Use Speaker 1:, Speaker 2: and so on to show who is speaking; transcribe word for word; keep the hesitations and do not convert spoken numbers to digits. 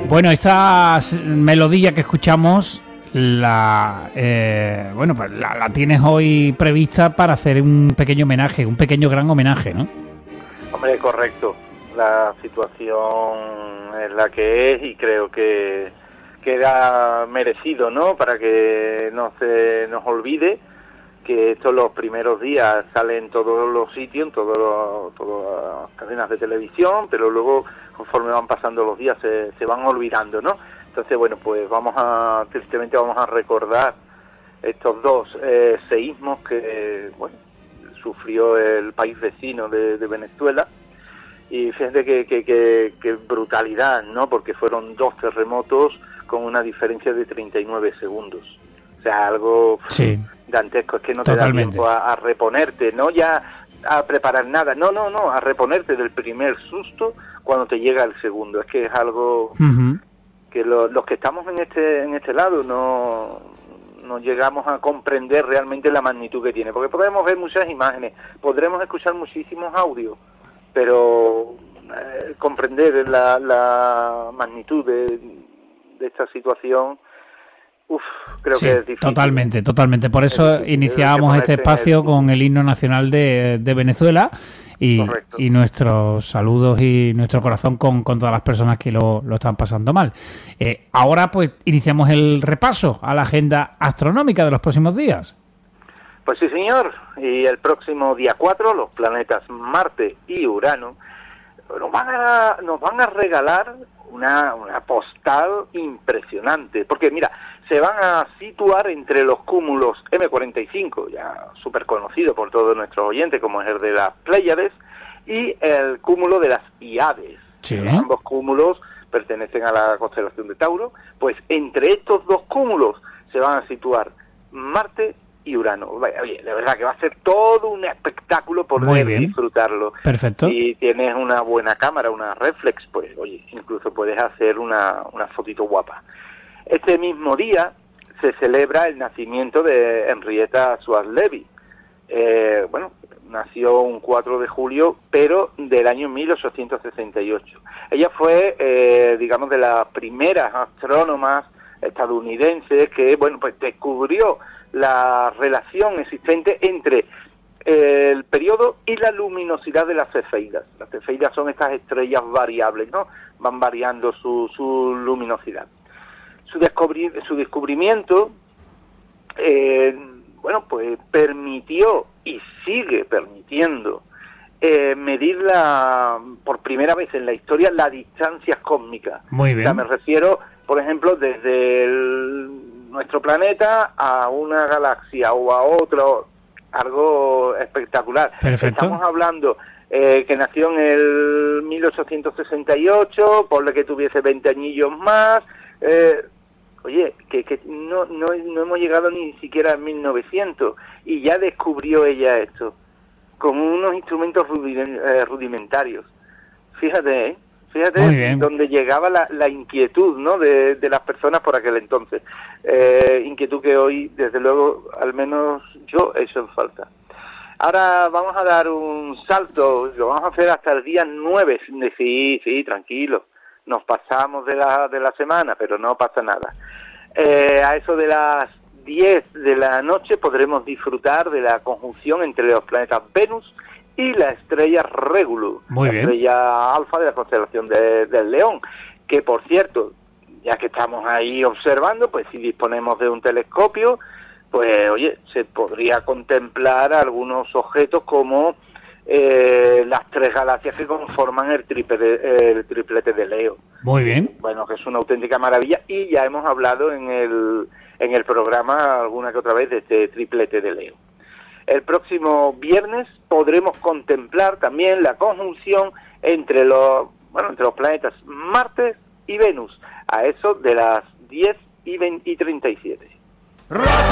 Speaker 1: Bueno, esta melodía que escuchamos la eh, bueno pues la, la tienes hoy prevista para hacer un pequeño homenaje, un pequeño gran homenaje, ¿no?
Speaker 2: Hombre, correcto. La situación es la que es y creo que queda merecido, ¿no? Para que no se nos olvide que estos los primeros días salen en todos los sitios, en todos los, todas las cadenas de televisión, pero luego conforme van pasando los días se, se van olvidando, ¿no? Entonces, bueno, pues vamos a, tristemente vamos a recordar estos dos eh, seísmos que, bueno, sufrió el país vecino de, de Venezuela. Y fíjate que, que, que, que brutalidad, ¿no? Porque fueron dos terremotos con una diferencia de treinta y nueve segundos. O sea, algo
Speaker 1: sí,
Speaker 2: dantesco, es que no
Speaker 1: totalmente.
Speaker 2: te da tiempo a, a reponerte, no ya a preparar nada, no, no, no, a reponerte del primer susto cuando te llega el segundo. Es que es algo uh-huh. que lo, los que estamos en este en este lado no, no llegamos a comprender realmente la magnitud que tiene, porque podemos ver muchas imágenes, podremos escuchar muchísimos audios, pero eh, comprender la, la magnitud de, de esta situación, uf, creo
Speaker 1: sí,
Speaker 2: que es difícil.
Speaker 1: Totalmente, totalmente. Por eso iniciábamos este espacio el... con el himno nacional de, de Venezuela y, y nuestros saludos y nuestro corazón con, con todas las personas que lo, lo están pasando mal. Eh, ahora pues iniciamos el repaso a la agenda astronómica de los próximos días.
Speaker 2: Pues sí, señor, y el próximo día cuatro los planetas Marte y Urano nos van a, nos van a regalar una, una postal impresionante, porque mira, se van a situar entre los cúmulos eme cuarenta y cinco, ya súper conocido por todos nuestros oyentes, como es el de las Pléyades, y el cúmulo de las Hiades.
Speaker 1: Sí.
Speaker 2: Ambos cúmulos pertenecen a la constelación de Tauro, pues entre estos dos cúmulos se van a situar Marte y Urano. Oye, de verdad que va a ser todo un espectáculo poder disfrutarlo.
Speaker 1: Perfecto.
Speaker 2: Si tienes una buena cámara, una reflex, pues oye, incluso puedes hacer una, una fotito guapa. Este mismo día se celebra el nacimiento de Henrietta Swan-Levy. Eh, bueno, nació un cuatro de julio, pero del año mil ochocientos sesenta y ocho. Ella fue, eh, digamos, de las primeras astrónomas estadounidenses que, bueno, pues descubrió la relación existente entre el periodo y la luminosidad de las cefeidas. Las cefeidas son estas estrellas variables, ¿no? Van variando su, su luminosidad. Su, descubri su descubrimiento, eh, bueno, pues permitió y sigue permitiendo eh, medir la, por primera vez en la historia las distancias cósmicas.
Speaker 1: Muy bien.
Speaker 2: O sea, me refiero, por ejemplo, desde el, nuestro planeta a una galaxia o a otro, algo espectacular.
Speaker 1: Perfecto.
Speaker 2: Estamos hablando eh, que nació en el mil ochocientos sesenta y ocho, ponle que tuviese veinte añillos más. Eh, oye, que, que no, no, no hemos llegado ni siquiera a mil novecientos y ya descubrió ella esto con unos instrumentos rudimentarios. Fíjate, ¿eh? Fíjate donde llegaba la, la inquietud, ¿no?, de, de las personas por aquel entonces. Eh, inquietud que hoy, desde luego, al menos yo he hecho en falta. Ahora vamos a dar un salto, lo vamos a hacer hasta el día nueve. Sí, sí, tranquilo. Nos pasamos de la, de la semana, pero no pasa nada. Eh, a eso de las diez de la noche podremos disfrutar de la conjunción entre los planetas Venus y la estrella Regulus,
Speaker 1: Muy
Speaker 2: la
Speaker 1: bien.
Speaker 2: estrella alfa de la constelación de, del León, que por cierto, ya que estamos ahí observando, pues si disponemos de un telescopio, pues oye, se podría contemplar algunos objetos como eh, las tres galaxias que conforman el triplete, el triplete de Leo.
Speaker 1: Muy bien.
Speaker 2: Bueno, que es una auténtica maravilla y ya hemos hablado en el, en el programa alguna que otra vez de este triplete de Leo. El próximo viernes podremos contemplar también la conjunción entre los, bueno, entre los planetas Marte y Venus, a eso de las diez y treinta y siete.